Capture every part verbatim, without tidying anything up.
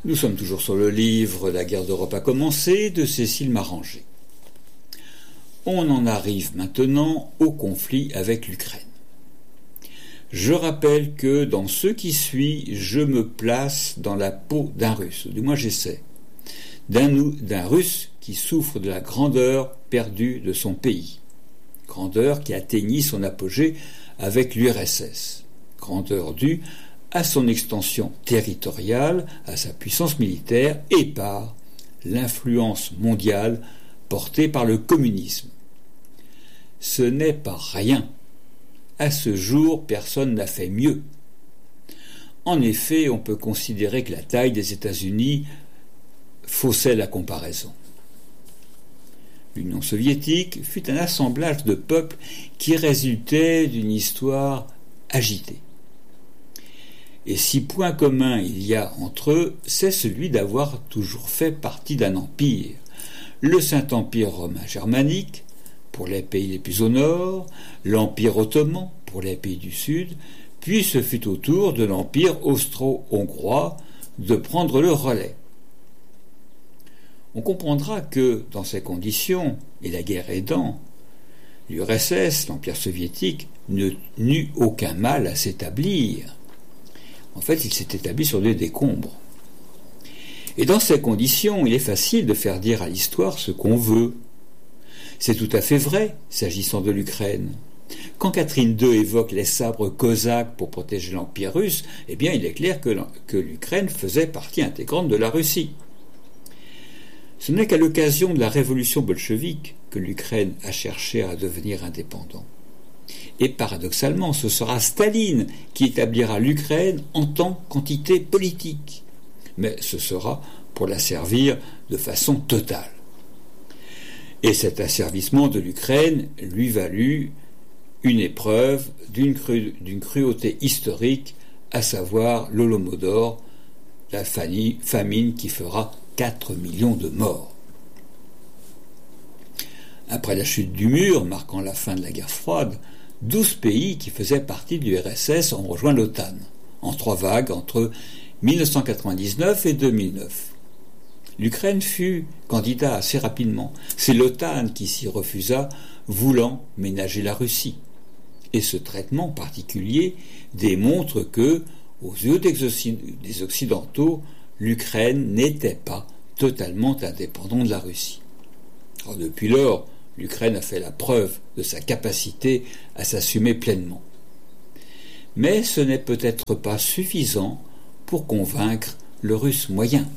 Nous sommes toujours sur le livre « La guerre d'Europe a commencé » de Cécile Maranger. On en arrive maintenant au conflit avec l'Ukraine. Je rappelle que dans ce qui suit, je me place dans la peau d'un Russe, ou du moins j'essaie, d'un, d'un Russe qui souffre de la grandeur perdue de son pays, grandeur qui atteignit son apogée avec l'U R S S, grandeur due à son extension territoriale, à sa puissance militaire et par l'influence mondiale portée par le communisme. Ce n'est pas rien. À ce jour, personne n'a fait mieux. En effet, on peut considérer que la taille des États-Unis faussait la comparaison. L'Union soviétique fut un assemblage de peuples qui résultait d'une histoire agitée. Et si point commun il y a entre eux, c'est celui d'avoir toujours fait partie d'un empire, le Saint-Empire romain germanique, pour les pays les plus au nord, l'Empire ottoman, pour les pays du sud, puis ce fut au tour de l'Empire austro-hongrois de prendre le relais. On comprendra que, dans ces conditions, et la guerre aidant, l'U R S S, l'Empire soviétique, ne n'eut aucun mal à s'établir. En fait, il s'est établi sur des décombres. Et dans ces conditions, il est facile de faire dire à l'histoire ce qu'on veut. C'est tout à fait vrai, s'agissant de l'Ukraine. Quand Catherine deux évoque les sabres cosaques pour protéger l'Empire russe, eh bien, il est clair que, que l'Ukraine faisait partie intégrante de la Russie. Ce n'est qu'à l'occasion de la révolution bolchevique que l'Ukraine a cherché à devenir indépendant. Et paradoxalement, ce sera Staline qui établira l'Ukraine en tant qu'entité politique. Mais ce sera pour la servir de façon totale. Et cet asservissement de l'Ukraine lui valut une épreuve d'une, cru, d'une cruauté historique, à savoir l'Holodomor, la famine qui fera quatre millions de morts. Après la chute du mur, marquant la fin de la guerre froide, douze pays qui faisaient partie de l'U R S S ont rejoint l'OTAN, en trois vagues entre mille neuf cent quatre-vingt-dix-neuf et deux mille neuf. L'Ukraine fut candidat assez rapidement. C'est l'OTAN qui s'y refusa, voulant ménager la Russie. Et ce traitement particulier démontre que, aux yeux des Occidentaux, l'Ukraine n'était pas totalement indépendante de la Russie. Alors, depuis lors, l'Ukraine a fait la preuve de sa capacité à s'assumer pleinement. Mais ce n'est peut-être pas suffisant pour convaincre le Russe moyen.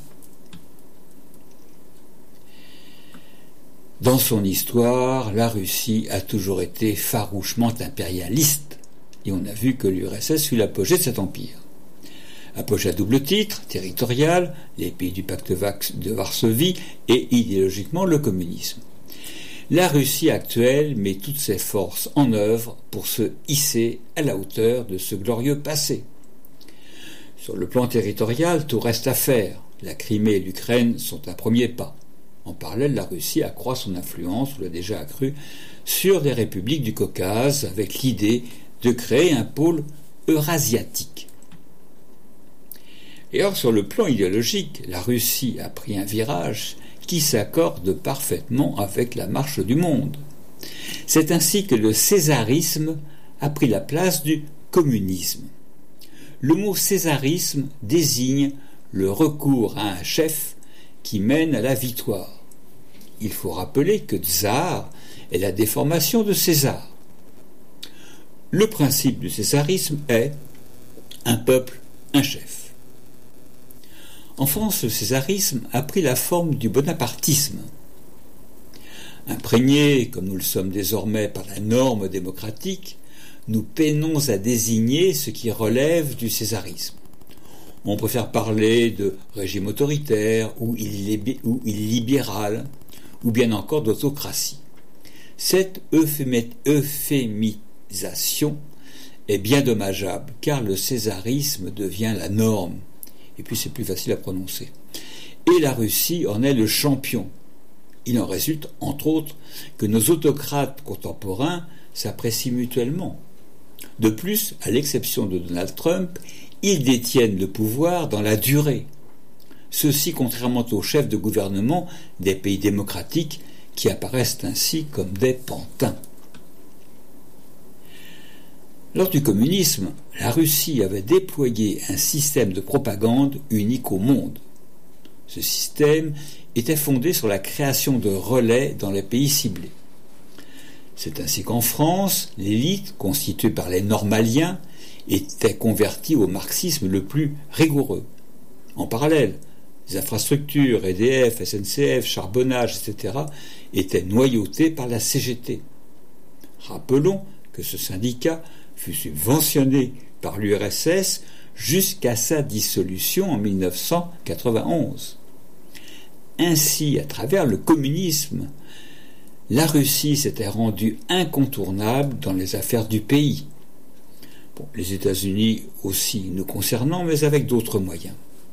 Dans son histoire, la Russie a toujours été farouchement impérialiste, et on a vu que l'U R S S fut l'apogée de cet empire. Apogée à double titre, territorial, les pays du pacte de Varsovie, et idéologiquement le communisme. La Russie actuelle met toutes ses forces en œuvre pour se hisser à la hauteur de ce glorieux passé. Sur le plan territorial, tout reste à faire. La Crimée et l'Ukraine sont un premier pas. En parallèle, la Russie accroît son influence, ou l'a déjà accrue, sur les républiques du Caucase, avec l'idée de créer un pôle eurasiatique. Et or, sur le plan idéologique, la Russie a pris un virage qui s'accorde parfaitement avec la marche du monde. C'est ainsi que le césarisme a pris la place du communisme. Le mot césarisme désigne le recours à un chef qui mène à la victoire. Il faut rappeler que tsar est la déformation de César. Le principe du césarisme est un peuple, un chef. En France, le césarisme a pris la forme du bonapartisme. Imprégnés, comme nous le sommes désormais, par la norme démocratique, nous peinons à désigner ce qui relève du césarisme. On préfère parler de régime autoritaire ou illibéral, ou bien encore d'autocratie. Cette euphémisation est bien dommageable, car le césarisme devient la norme, et puis c'est plus facile à prononcer. Et la Russie en est le champion. Il en résulte, entre autres, que nos autocrates contemporains s'apprécient mutuellement. De plus, à l'exception de Donald Trump, ils détiennent le pouvoir dans la durée. ceci contrairement aux chefs de gouvernement des pays démocratiques qui apparaissent ainsi comme des pantins. Lors du communisme, la Russie avait déployé un système de propagande unique au monde. Ce système était fondé sur la création de relais dans les pays ciblés. C'est ainsi qu'en France, l'élite, constituée par les normaliens, était convertie au marxisme le plus rigoureux. En parallèle, les infrastructures, E D F, S N C F, charbonnage, et cetera, étaient noyautées par la C G T. Rappelons que ce syndicat fut subventionné par l'U R S S jusqu'à sa dissolution en mille neuf cent quatre-vingt-onze. Ainsi, à travers le communisme, la Russie s'était rendue incontournable dans les affaires du pays. Bon, les États-Unis aussi nous concernant, mais avec d'autres moyens.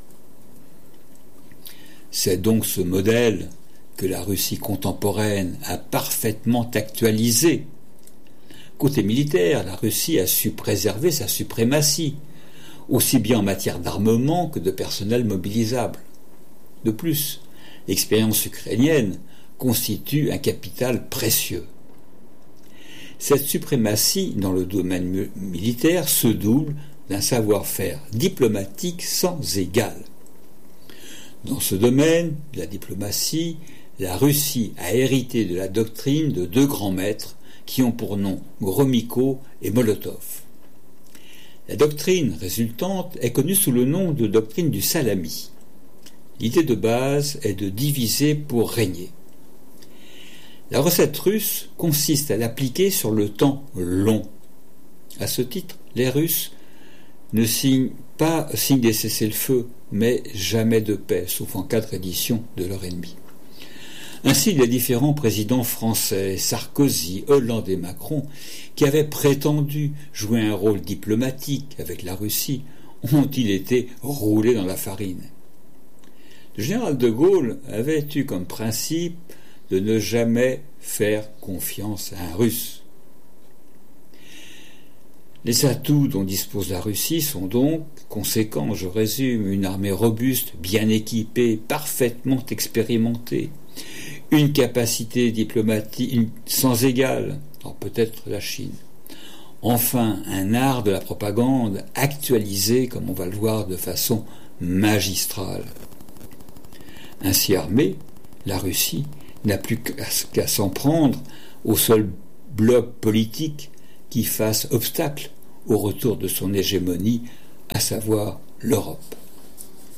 C'est donc ce modèle que la Russie contemporaine a parfaitement actualisé. Côté militaire, la Russie a su préserver sa suprématie, aussi bien en matière d'armement que de personnel mobilisable. De plus, l'expérience ukrainienne constitue un capital précieux. Cette suprématie dans le domaine militaire se double d'un savoir-faire diplomatique sans égal. Dans ce domaine, la diplomatie, la Russie a hérité de la doctrine de deux grands maîtres qui ont pour nom Gromyko et Molotov. La doctrine résultante est connue sous le nom de doctrine du salami. L'idée de base est de diviser pour régner. La recette russe consiste à l'appliquer sur le temps long. À ce titre, les Russes ne signent pas signent des cessez-le-feu, mais jamais de paix, sauf en cas de reddition de leur ennemi. Ainsi, les différents présidents français, Sarkozy, Hollande et Macron, qui avaient prétendu jouer un rôle diplomatique avec la Russie, ont-ils été roulés dans la farine. Le général de Gaulle avait eu comme principe de ne jamais faire confiance à un Russe. Les atouts dont dispose la Russie sont donc conséquents, je résume, une armée robuste, bien équipée, parfaitement expérimentée, une capacité diplomatique sans égale, alors peut-être la Chine. Enfin, un art de la propagande actualisé, comme on va le voir, de façon magistrale. Ainsi armée, la Russie n'a plus qu'à s'en prendre au seul bloc politique qui fasse obstacle au retour de son hégémonie, à savoir l'Europe.